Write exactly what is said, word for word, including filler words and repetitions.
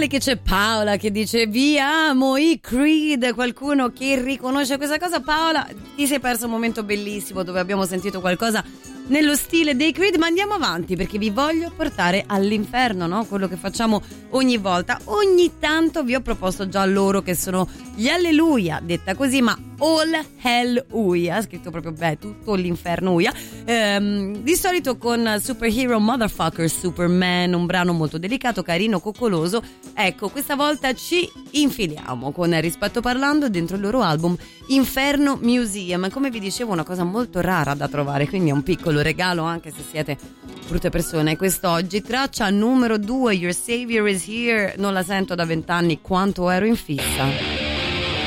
male che c'è Paola che dice vi amo i Creed, qualcuno che riconosce questa cosa. Paola, ti sei perso un momento bellissimo dove abbiamo sentito qualcosa nello stile dei Creed, ma andiamo avanti perché vi voglio portare all'inferno, no? Quello che facciamo ogni volta. Ogni tanto vi ho proposto già loro che sono gli Alleluia, detta così, ma All Hell Uia, scritto proprio beh, tutto l'inferno Uia, ehm, di solito con Superhero Motherfucker Superman, un brano molto delicato, carino, coccoloso. Ecco, questa volta ci infiliamo con Rispetto Parlando dentro il loro album Inferno Museum. Come vi dicevo, una cosa molto rara da trovare, quindi è un piccolo regalo anche se siete brutte persone. Quest'oggi traccia numero due, Your Savior is Here. Non la sento da vent'anni, quanto ero in fissa.